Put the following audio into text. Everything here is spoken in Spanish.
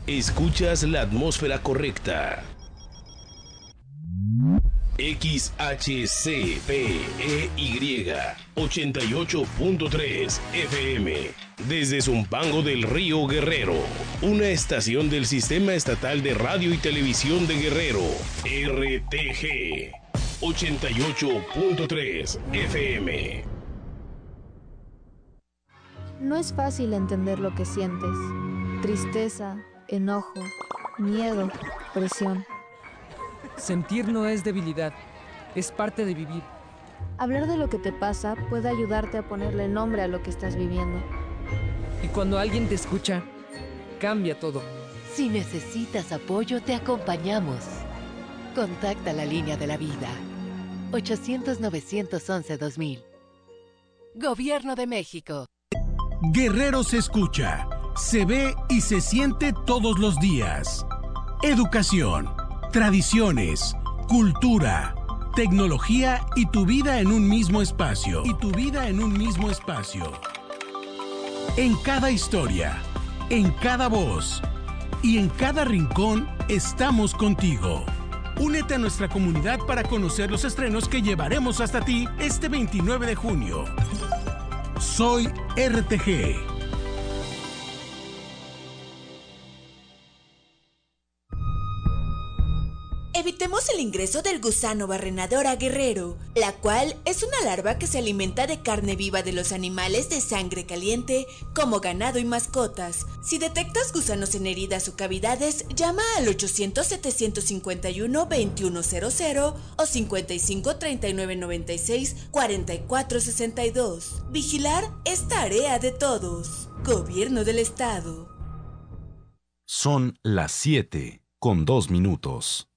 Escuchas la atmósfera correcta. XHCPEY 88.3 FM desde Zumpango del Río Guerrero, una estación del Sistema Estatal de Radio y Televisión de Guerrero, RTG 88.3 FM. No es fácil entender lo que sientes. Tristeza, enojo, miedo, presión. Sentir no es debilidad, es parte de vivir. Hablar de lo que te pasa puede ayudarte a ponerle nombre a lo que estás viviendo. Y cuando alguien te escucha, cambia todo. Si necesitas apoyo, te acompañamos. Contacta la línea de la vida. 800-911-2000. Gobierno de México. Guerrero se escucha, se ve y se siente todos los días. Educación, tradiciones, cultura, tecnología y tu vida en un mismo espacio. En cada historia, en cada voz y en cada rincón estamos contigo. Únete a nuestra comunidad para conocer los estrenos que llevaremos hasta ti este 29 de junio. Soy RTG. Evitemos el ingreso del gusano barrenador a Guerrero, la cual es una larva que se alimenta de carne viva de los animales de sangre caliente, como ganado y mascotas. Si detectas gusanos en heridas o cavidades, llama al 800-751-2100 o 55-3996-4462. Vigilar es tarea de todos. Gobierno del Estado. Son las 7:02.